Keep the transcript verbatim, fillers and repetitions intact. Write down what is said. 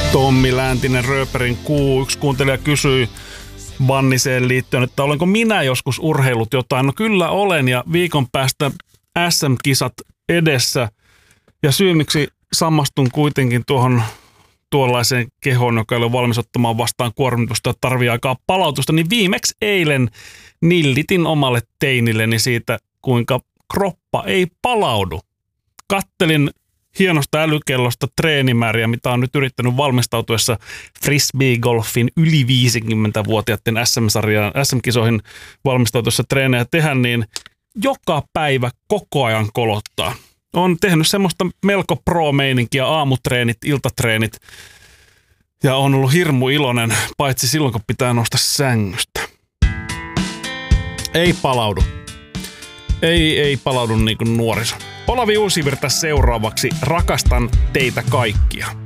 Tommi Läntinen, Rööperin kuu. Yksi kuuntelija kysyi Vanniseen liittyen, että olenko minä joskus urheilut jotain. No kyllä olen, ja viikon päästä S M-kisat edessä. Ja syy, miksi sammastun kuitenkin tuohon tuollaiseen kehoon, joka ei ole valmis ottamaan vastaan kuormitusta ja tarvii aikaa palautusta, niin viimeksi eilen nillitin omalle teinilleni siitä, kuinka kroppa ei palaudu. Kattelin hienosta älykellosta treenimääriä, mitä on nyt yrittänyt valmistautuessa frisbee-golfin yli viisikymmentävuotiaiden S M-sarjaan, S M-kisoihin valmistautuessa treenejä tehdä, niin joka päivä koko ajan kolottaa. On tehnyt semmoista melko pro-meininkiä, aamutreenit, iltatreenit, ja on ollut hirmu iloinen, paitsi silloin, kun pitää nousta sängystä. Ei palaudu. Ei, ei palaudu niin kuin nuoriso. Olavi Uusivirta seuraavaksi. Rakastan teitä kaikkia.